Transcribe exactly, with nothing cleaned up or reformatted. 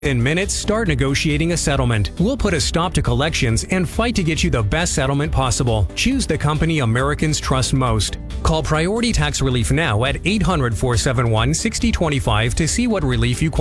In minutes, start negotiating a settlement. We'll put a stop to collections and fight to get you the best settlement possible. Choose the company Americans trust most. Call Priority Tax Relief now at eight hundred, four seven one, six zero two five to see what relief you qualify